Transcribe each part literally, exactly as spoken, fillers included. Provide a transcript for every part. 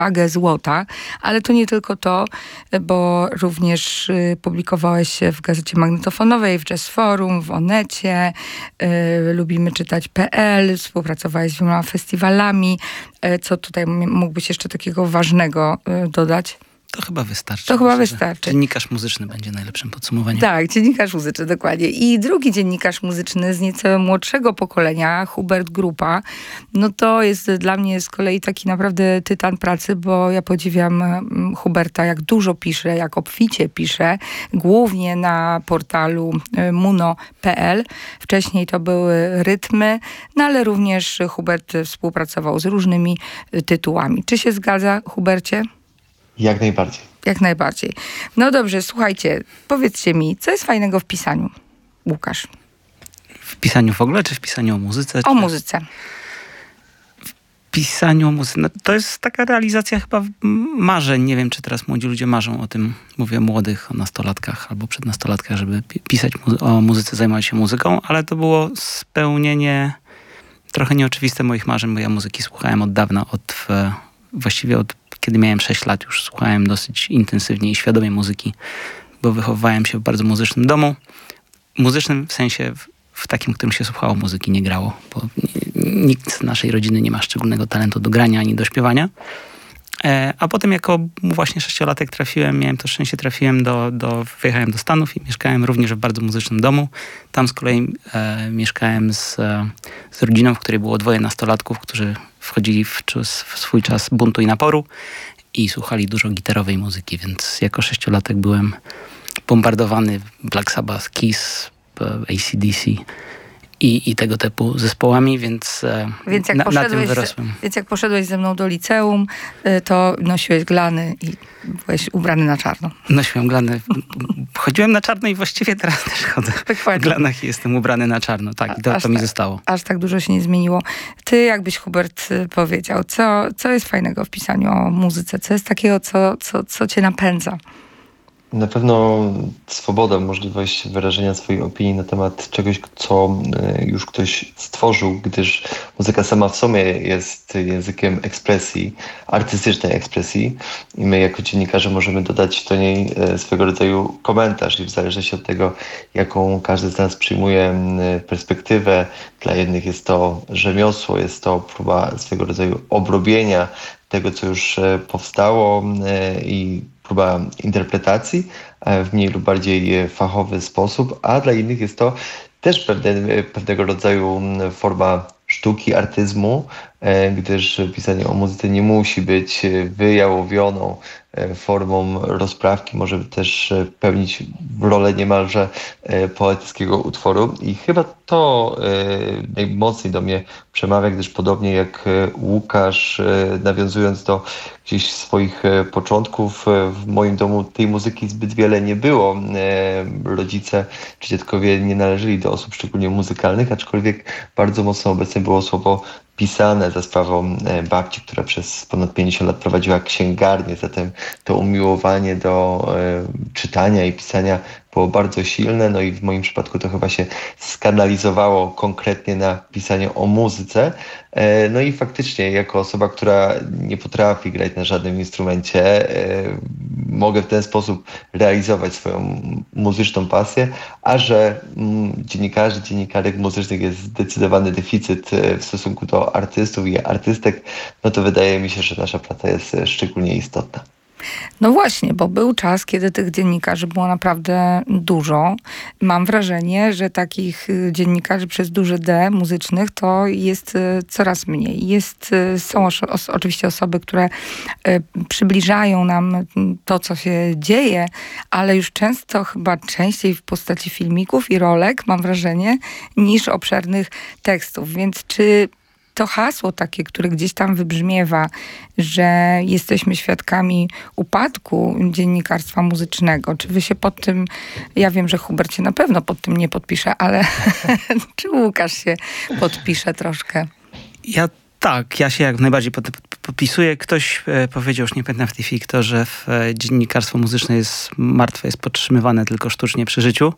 wagę złota, ale to nie tylko to, bo również y, publikowałeś się w Gazecie Magnetofonowej, w Jazz Forum, w Onecie, y, lubimy czytać kropka pe el, współpracowałeś z wieloma festiwalami. Y, co tutaj mógłbyś jeszcze takiego ważnego y, dodać? To chyba wystarczy. To chyba Myślę, wystarczy. Dziennikarz muzyczny będzie najlepszym podsumowaniem. Tak, dziennikarz muzyczny, dokładnie. I drugi dziennikarz muzyczny z nieco młodszego pokolenia, Hubert Grupa, no to jest dla mnie z kolei taki naprawdę tytan pracy, bo ja podziwiam Huberta, jak dużo pisze, jak obficie pisze, głównie na portalu muno kropka pe el. Wcześniej to były rytmy, no ale również Hubert współpracował z różnymi tytułami. Czy się zgadza, Hubercie? Jak najbardziej. Jak najbardziej. No dobrze, słuchajcie, powiedzcie mi, co jest fajnego w pisaniu, Łukasz? W pisaniu w ogóle, czy w pisaniu o muzyce? O czy... muzyce. W pisaniu o muzyce. No, to jest taka realizacja chyba marzeń. Nie wiem, czy teraz młodzi ludzie marzą o tym. Mówię o młodych, o nastolatkach albo przednastolatkach, żeby pisać mu- o muzyce, zajmować się muzyką, ale to było spełnienie trochę nieoczywiste moich marzeń, bo ja muzyki słuchałem od dawna, od właściwie od kiedy miałem sześć lat, już słuchałem dosyć intensywnie i świadomie muzyki, bo wychowywałem się w bardzo muzycznym domu. Muzycznym w sensie w, w takim, w którym się słuchało muzyki, nie grało, bo nikt z naszej rodziny nie ma szczególnego talentu do grania ani do śpiewania. E, a potem jako właśnie sześciolatek trafiłem, miałem to szczęście, trafiłem do, do, wyjechałem do Stanów i mieszkałem również w bardzo muzycznym domu. Tam z kolei e, mieszkałem z, e, z rodziną, w której było dwoje nastolatków, którzy wchodzili w, w swój czas buntu i naporu i słuchali dużo gitarowej muzyki, więc jako sześciolatek byłem bombardowany Black Sabbath, Kiss, A C D C i, i tego typu zespołami, więc, więc jak na, na tym z, wyrosłem. Więc jak poszedłeś ze mną do liceum, to nosiłeś glany i byłeś ubrany na czarno. Nosiłem glany. Chodziłem na czarno i właściwie teraz też chodzę Dokładnie. w glanach i jestem ubrany na czarno. Tak, i to, to mi tak, zostało. Aż tak dużo się nie zmieniło. Ty, jakbyś, Hubert, powiedział, co, co jest fajnego w pisaniu o muzyce? Co jest takiego, co, co, co cię napędza? Na pewno swoboda, możliwość wyrażenia swojej opinii na temat czegoś, co już ktoś stworzył, gdyż muzyka sama w sobie jest językiem ekspresji, artystycznej ekspresji i my jako dziennikarze możemy dodać do niej swego rodzaju komentarz i w zależności od tego, jaką każdy z nas przyjmuje perspektywę, dla jednych jest to rzemiosło, jest to próba swego rodzaju obrobienia tego, co już powstało i próba interpretacji w mniej lub bardziej fachowy sposób, a dla innych jest to też pewne, pewnego rodzaju forma sztuki, artyzmu, gdyż pisanie o muzyce nie musi być wyjałowioną formą rozprawki, może też pełnić rolę niemalże poetyckiego utworu i chyba to najmocniej do mnie przemawia, gdyż podobnie jak Łukasz, nawiązując do gdzieś swoich początków, w moim domu tej muzyki zbyt wiele nie było. Rodzice czy dziadkowie nie należeli do osób szczególnie muzykalnych, aczkolwiek bardzo mocno obecne było słowo pisane za sprawą babci, która przez ponad pięćdziesiąt lat prowadziła księgarnię, zatem to umiłowanie do e, czytania i pisania było bardzo silne, no i w moim przypadku to chyba się skanalizowało konkretnie na pisanie o muzyce. E, no i faktycznie jako osoba, która nie potrafi grać na żadnym instrumencie, e, mogę w ten sposób realizować swoją muzyczną pasję, a że mm, dziennikarzy, dziennikarek muzycznych jest zdecydowany deficyt w stosunku do artystów i artystek, no to wydaje mi się, że nasza praca jest szczególnie istotna. No właśnie, bo był czas, kiedy tych dziennikarzy było naprawdę dużo. Mam wrażenie, że takich dziennikarzy przez duże D muzycznych to jest coraz mniej. Jest, są os- oczywiście osoby, które przybliżają nam to, co się dzieje, ale już często, chyba częściej w postaci filmików i rolek, mam wrażenie, niż obszernych tekstów. Więc czy to hasło takie, które gdzieś tam wybrzmiewa, że jesteśmy świadkami upadku dziennikarstwa muzycznego. Czy wy się pod tym, ja wiem, że Hubert się na pewno pod tym nie podpisze, ale czy Łukasz się podpisze troszkę? Ja tak, ja się jak najbardziej pod, pod, podpisuję. Ktoś e, powiedział, już nie pamiętam w tej chwili kto, że w, e, dziennikarstwo muzyczne jest martwe, jest podtrzymywane tylko sztucznie przy życiu.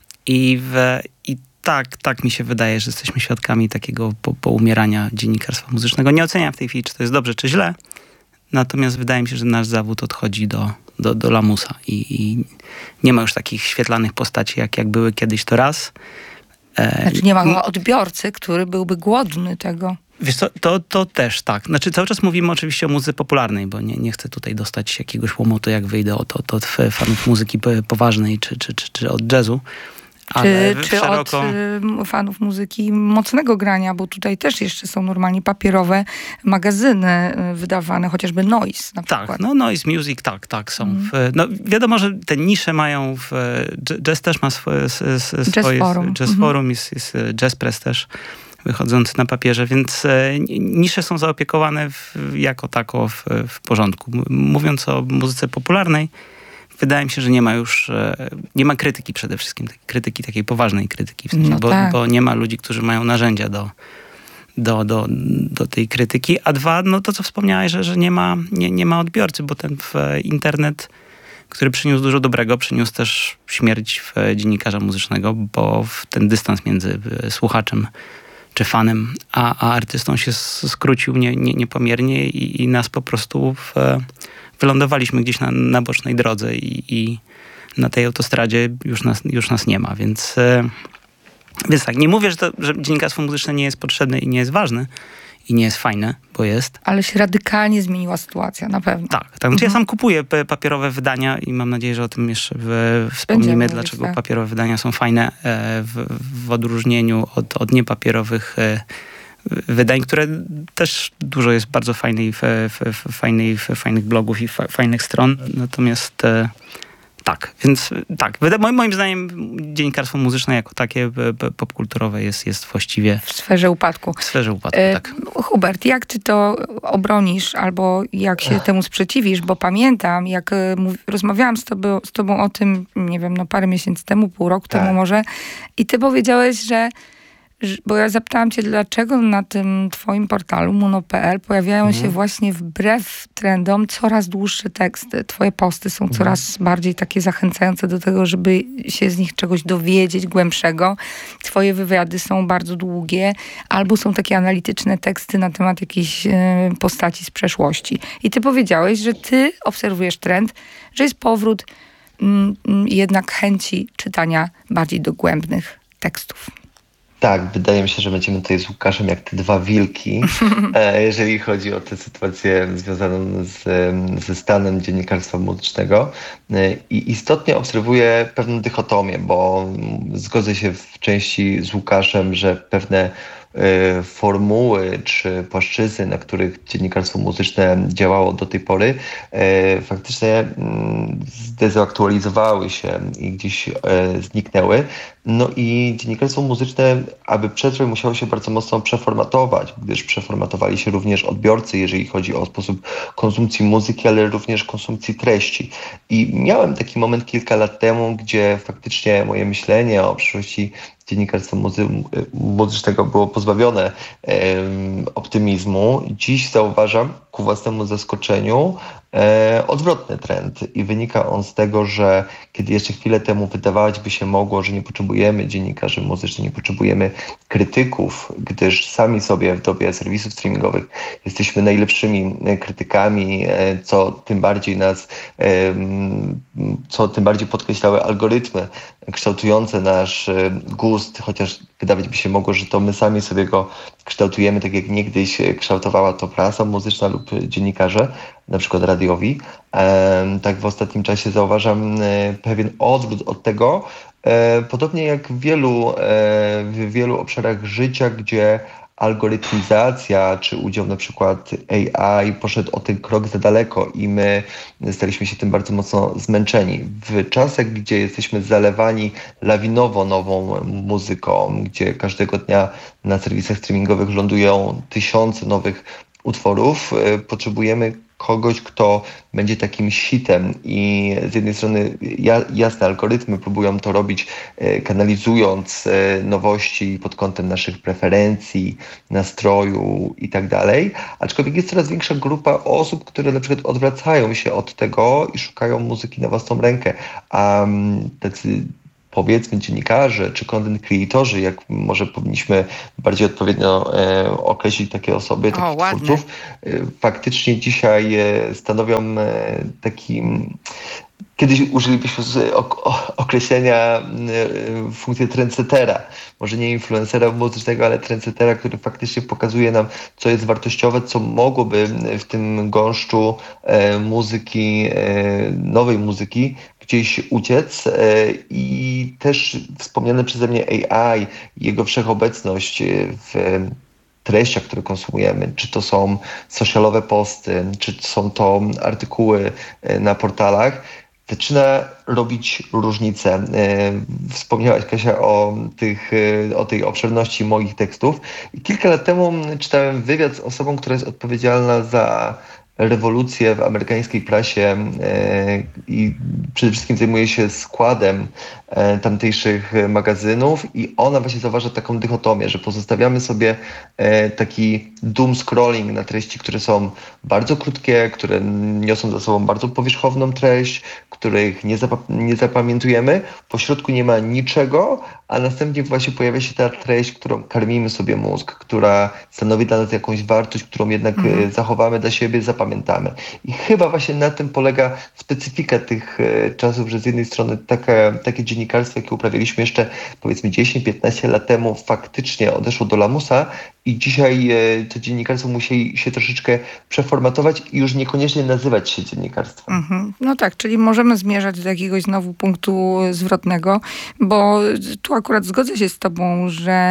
I, w, i tak, tak mi się wydaje, że jesteśmy świadkami takiego po, poumierania dziennikarstwa muzycznego. Nie oceniam w tej chwili, czy to jest dobrze, czy źle. Natomiast wydaje mi się, że nasz zawód odchodzi do, do, do lamusa i, i nie ma już takich świetlanych postaci, jak, jak były kiedyś, to raz. E, Znaczy nie ma odbiorcy, który byłby głodny tego. Wiesz co, to, to też tak. Znaczy cały czas mówimy oczywiście o muzyce popularnej, bo nie, nie chcę tutaj dostać jakiegoś łomotu, jak wyjdę od, od, od fanów muzyki poważnej czy, czy, czy, czy od jazzu. Czy, czy szeroko... od y, fanów muzyki mocnego grania, bo tutaj też jeszcze są normalnie papierowe magazyny y, wydawane, chociażby Noise na przykład. Tak, no Noise Music, tak, tak, są. Mm. W, no wiadomo, że te nisze mają, w, jazz też ma swoje... swoje Jazz Forum. Jazz Mhm. Forum, jest, jest Jazz Press też wychodzący na papierze, więc e, nisze są zaopiekowane w, jako tako w, w porządku. Mówiąc o muzyce popularnej, wydaje mi się, że nie ma już, nie ma krytyki przede wszystkim, krytyki, takiej poważnej krytyki, w sensie, No bo, tak. bo nie ma ludzi, którzy mają narzędzia do, do, do, do tej krytyki, a dwa, no to co wspomniałeś, że, że nie, ma, nie, nie ma odbiorcy, bo ten w internet, który przyniósł dużo dobrego, przyniósł też śmierć w dziennikarza muzycznego, bo w ten dystans między słuchaczem czy fanem, a, a artystą się skrócił nie, nie, niepomiernie i, i nas po prostu w, wylądowaliśmy gdzieś na, na bocznej drodze i, i na tej autostradzie już nas, już nas nie ma, więc, więc tak, nie mówię, że, to, że dziennikarstwo muzyczne nie jest potrzebne i nie jest ważne i nie jest fajne, bo jest. Ale się radykalnie zmieniła sytuacja, na pewno. Tak, tak. Znaczy Mhm. ja sam kupuję papierowe wydania i mam nadzieję, że o tym jeszcze w, wspomnimy, Będziemy dlaczego mówić, tak. papierowe wydania są fajne w, w odróżnieniu od, od niepapierowych wydań, które też dużo jest bardzo fajnych, fajnych, fajnych blogów i fajnych stron. Natomiast tak, więc tak, moim zdaniem dziennikarstwo muzyczne jako takie popkulturowe jest, jest właściwie W sferze upadku. w sferze upadku, E, tak. Hubert, jak ty to obronisz albo jak się temu sprzeciwisz? Bo pamiętam, jak e, mów, rozmawiałam z tobą, z tobą o tym, nie wiem, no parę miesięcy temu, pół roku Tak. temu może i ty powiedziałeś, że bo ja zapytałam cię, dlaczego na tym twoim portalu muno kropka pe el pojawiają Mhm. się właśnie wbrew trendom coraz dłuższe teksty. Twoje posty są Mhm. coraz bardziej takie zachęcające do tego, żeby się z nich czegoś dowiedzieć głębszego. Twoje wywiady są bardzo długie, albo są takie analityczne teksty na temat jakiejś e, postaci z przeszłości. I ty powiedziałeś, że ty obserwujesz trend, że jest powrót mm, mm, jednak chęci czytania bardziej dogłębnych tekstów. Tak, wydaje mi się, że będziemy tutaj z Łukaszem jak te dwa wilki, e, jeżeli chodzi o tę sytuację związaną z, ze stanem dziennikarstwa muzycznego. E, I istotnie obserwuję pewną dychotomię, bo zgodzę się w części z Łukaszem, że pewne e, formuły czy płaszczyzny, na których dziennikarstwo muzyczne działało do tej pory, e, faktycznie mm, zdezaktualizowały się i gdzieś e, zniknęły. No i dziennikarstwo muzyczne, aby przetrwać, musiało się bardzo mocno przeformatować, gdyż przeformatowali się również odbiorcy, jeżeli chodzi o sposób konsumpcji muzyki, ale również konsumpcji treści. I miałem taki moment kilka lat temu, gdzie faktycznie moje myślenie o przyszłości dziennikarstwa muzy- muzycznego było pozbawione em, optymizmu. Dziś zauważam ku własnemu zaskoczeniu e, odwrotny trend i wynika on z tego, że kiedy jeszcze chwilę temu wydawać by się mogło, że nie potrzebujemy dziennikarzy muzycznych, nie potrzebujemy krytyków, gdyż sami sobie w dobie serwisów streamingowych jesteśmy najlepszymi krytykami, e, co tym bardziej nas, e, co tym bardziej podkreślały algorytmy kształtujące nasz e, gust, chociaż wydawać by się mogło, że to my sami sobie go kształtujemy, tak jak niegdyś kształtowała to prasa muzyczna lub dziennikarze, na przykład radiowi. E, tak w ostatnim czasie zauważam e, pewien odwrót od tego, e, podobnie jak w wielu, e, w wielu obszarach życia, gdzie algorytmizacja, czy udział na przykład A I poszedł o ten krok za daleko i my staliśmy się tym bardzo mocno zmęczeni. W czasach, gdzie jesteśmy zalewani lawinowo nową muzyką, gdzie każdego dnia na serwisach streamingowych lądują tysiące nowych utworów, potrzebujemy kogoś, kto będzie takim sitem i z jednej strony ja, jasne algorytmy próbują to robić, e, kanalizując e, nowości pod kątem naszych preferencji, nastroju i tak dalej, aczkolwiek jest coraz większa grupa osób, które na przykład odwracają się od tego i szukają muzyki na własną rękę, a um, tacy powiedzmy dziennikarze czy content creatorzy, jak może powinniśmy bardziej odpowiednio e, określić takie osoby, takich ładnie. twórców, e, faktycznie dzisiaj e, stanowią e, taki... Kiedyś użylibyśmy z ok- o- określenia y, funkcję trendsettera. Może nie influencera muzycznego, ale trendsettera, który faktycznie pokazuje nam, co jest wartościowe, co mogłoby w tym gąszczu e, muzyki, e, nowej muzyki gdzieś uciec. E, I też wspomniane przeze mnie A I, jego wszechobecność w treściach, które konsumujemy, czy to są socialowe posty, czy są to artykuły e, na portalach, zaczyna robić różnicę. E, Wspomniałaś, Kasia, o, tych, e, o tej obszerności moich tekstów. I kilka lat temu czytałem wywiad z osobą, która jest odpowiedzialna za rewolucję w amerykańskiej prasie e, i przede wszystkim zajmuje się składem e, tamtejszych magazynów i ona właśnie zauważa taką dychotomię, że pozostawiamy sobie e, taki doom scrolling na treści, które są bardzo krótkie, które niosą za sobą bardzo powierzchowną treść, których nie, zapa- nie zapamiętujemy. Po środku nie ma niczego, a następnie właśnie pojawia się ta treść, którą karmimy sobie mózg, która stanowi dla nas jakąś wartość, którą jednak mhm. zachowamy dla siebie, zapamiętamy. I chyba właśnie na tym polega specyfika tych e, czasów, że z jednej strony takie, takie dziennikarstwo, jakie uprawialiśmy jeszcze powiedzmy dziesięć piętnaście lat temu, faktycznie odeszło do lamusa i dzisiaj e, to dziennikarstwo musi się troszeczkę przeformatować i już niekoniecznie nazywać się dziennikarstwem. Mhm. No tak, czyli możemy zmierzać do jakiegoś znowu punktu zwrotnego, bo tu akurat zgodzę się z tobą, że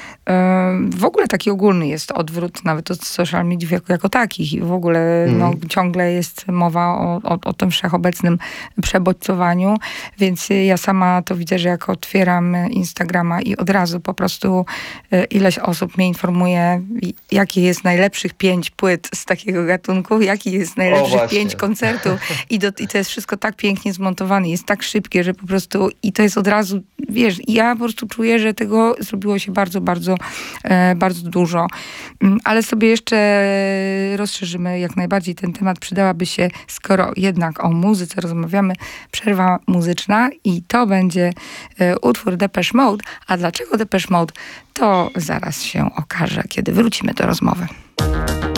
w ogóle taki ogólny jest odwrót nawet od social mediów jako, jako takich i w ogóle mm. no, ciągle jest mowa o, o, o tym wszechobecnym przebodźcowaniu, więc ja sama to widzę, że jak otwieram Instagrama i od razu po prostu ileś osób mnie informuje, jakie jest najlepszych pięć płyt z takiego gatunku, jaki jest najlepszych pięć koncertów i, do, i to jest wszystko tak pięknie zmontowane, jest tak szybkie, że po prostu i to jest od razu, wiesz, ja po prostu czuję, że tego zrobiło się bardzo, bardzo bardzo dużo. Ale sobie jeszcze rozszerzymy jak najbardziej ten temat. Przydałaby się, skoro jednak o muzyce rozmawiamy, przerwa muzyczna i to będzie utwór Depeche Mode. A dlaczego Depeche Mode? To zaraz się okaże, kiedy wrócimy do rozmowy.